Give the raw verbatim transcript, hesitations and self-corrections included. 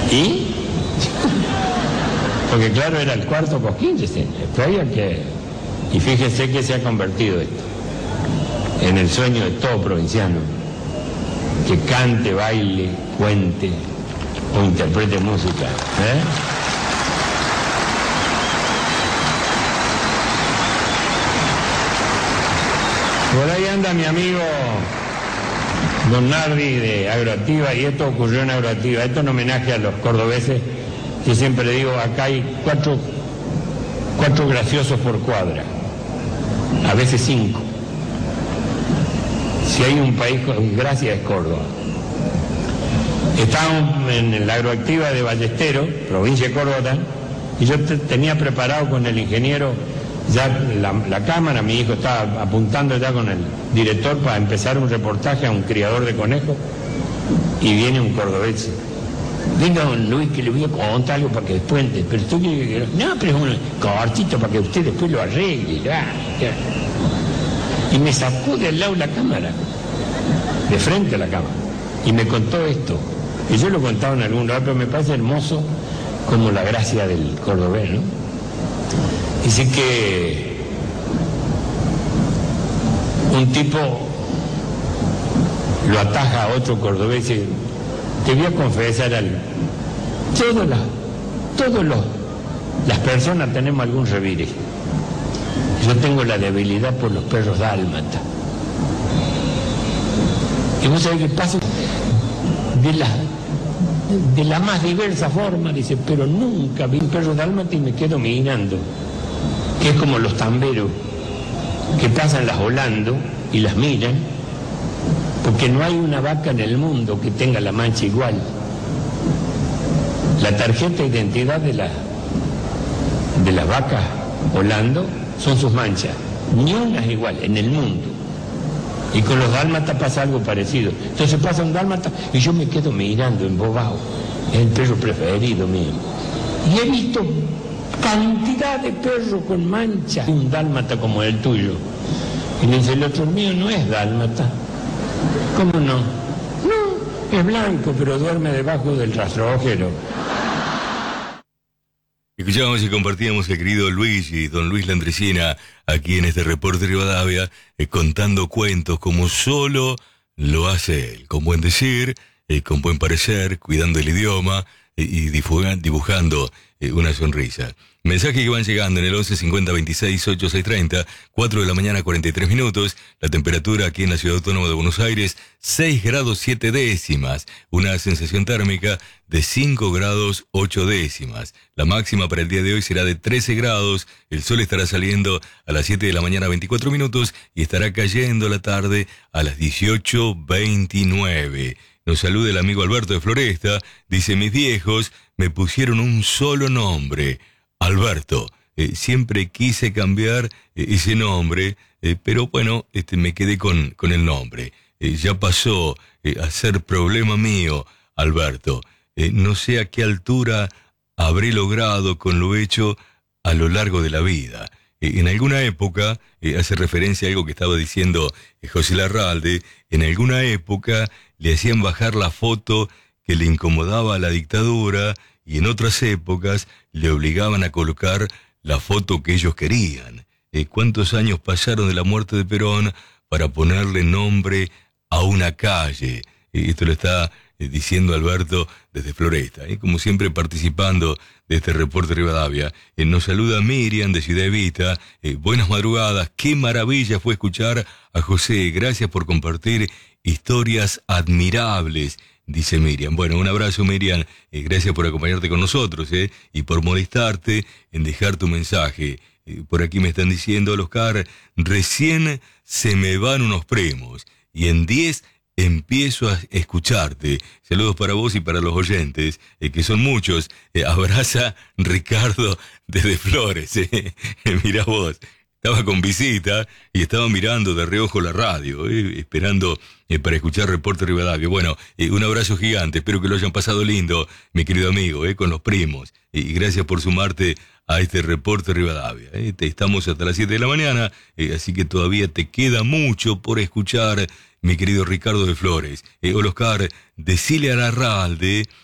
¿Y? Porque claro, era el cuarto Cosquín, después había que... Y fíjese que se ha convertido esto en el sueño de todo provinciano, que cante, baile, cuente o interprete música, ¿eh? Por ahí anda mi amigo Don Nardi de Agroactiva, y esto ocurrió en Agroactiva. Esto en homenaje a los cordobeses, que siempre digo, acá hay cuatro, cuatro graciosos por cuadra, a veces cinco. Si hay un país con gracia es Córdoba. Estábamos en la Agroactiva de Ballesteros, provincia de Córdoba, y yo te, tenía preparado con el ingeniero ya la, la cámara. Mi hijo estaba apuntando ya con el director para empezar un reportaje a un criador de conejos, y viene un cordobés. Venga, don Luis, que le voy a contar algo para que después... Pero estoy... No, pero es un cortito para que usted después lo arregle. Ya, ya. Y me sacó del lado la cámara, de frente a la cámara, y me contó esto. Y yo lo contaba en algún rato, pero me parece hermoso como la gracia del cordobés, ¿no? Dice que un tipo lo ataja a otro cordobés y dice: te voy a confesar algo. Todas las, todos los, las personas tenemos algún revire. Yo tengo la debilidad por los perros dálmatas. Y vos sabés qué pasa de la, de la más diversa forma, dice, pero nunca vi un perro dálmata y me quedo mirando. Que es como los tamberos, que pasan las volando y las miran, porque no hay una vaca en el mundo que tenga la mancha igual. La tarjeta de identidad de la de las vacas volando son sus manchas, ni una es igual en el mundo. Y con los dálmatas pasa algo parecido. Entonces pasa un dálmata y yo me quedo mirando embobado. Es el perro preferido mío. Y he visto cantidad de perros con manchas, un dálmata como el tuyo. Y le dice el otro: mío no es dálmata. ¿Cómo no? No, es blanco, pero duerme debajo del rastrojero. Escuchábamos y compartíamos el querido Luigi, don Luis Landresina, aquí en este Reporte Rivadavia, eh, contando cuentos como solo lo hace él, con buen decir, eh, con buen parecer, cuidando el idioma eh, y difuga, dibujando eh, una sonrisa. Mensajes que van llegando en el once cincuenta veintiséis ochenta y seis treinta, cuatro de la mañana cuarenta y tres minutos, la temperatura aquí en la Ciudad Autónoma de Buenos Aires, seis grados siete décimas, una sensación térmica de cinco grados ocho décimas. La máxima para el día de hoy será de trece grados, el sol estará saliendo a las siete de la mañana veinticuatro minutos y estará cayendo la tarde a las dieciocho veintinueve. Nos saluda el amigo Alberto de Floresta, dice: mis viejos me pusieron un solo nombre, Alberto. Eh, siempre quise cambiar eh, ese nombre, eh, pero bueno, este, me quedé con, con el nombre. Eh, ya pasó eh, a ser problema mío, Alberto. Eh, no sé a qué altura habré logrado con lo hecho a lo largo de la vida. Eh, en alguna época, eh, hace referencia a algo que estaba diciendo eh, José Larralde, en alguna época le hacían bajar la foto que le incomodaba a la dictadura, y en otras épocas le obligaban a colocar la foto que ellos querían. Eh, ¿Cuántos años pasaron de la muerte de Perón para ponerle nombre a una calle? Eh, esto lo está eh, diciendo Alberto desde Floresta. Eh, como siempre participando de este Reporte Rivadavia. Eh, nos saluda Miriam de Ciudad Evita. Eh, buenas madrugadas. Qué maravilla fue escuchar a José. Gracias por compartir historias admirables, dice Miriam. Bueno, un abrazo, Miriam. Eh, gracias por acompañarte con nosotros eh, y por molestarte en dejar tu mensaje. Eh, por aquí me están diciendo, Oscar, recién se me van unos primos y en diez empiezo a escucharte. Saludos para vos y para los oyentes, eh, que son muchos. Eh, abraza Ricardo desde Flores. Eh. Mirá vos. Estaba con visita y estaba mirando de reojo la radio, eh, esperando eh, para escuchar Reporte Rivadavia. Bueno, eh, un abrazo gigante, espero que lo hayan pasado lindo, mi querido amigo, eh, con los primos. Eh, y gracias por sumarte a este Reporte Rivadavia. Eh. Te estamos hasta las siete de la mañana, eh, así que todavía te queda mucho por escuchar, mi querido Ricardo de Flores. Eh, hola, Oscar, decile a Larralde